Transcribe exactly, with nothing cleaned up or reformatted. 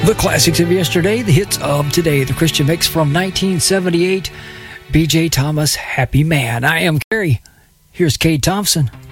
The classics of yesterday, the hits of today, the Christian mix from nineteen seventy-eight, B J Thomas, Happy Man. I am Carrie. Here's Cade Thompson.